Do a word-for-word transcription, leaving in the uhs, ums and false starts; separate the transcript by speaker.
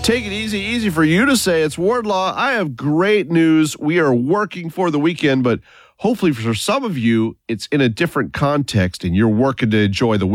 Speaker 1: Take it easy, easy for you to say. It's Wardlaw. I have great news. We are working for the weekend, but hopefully for some of you, it's in a different context and you're working to enjoy the weekend.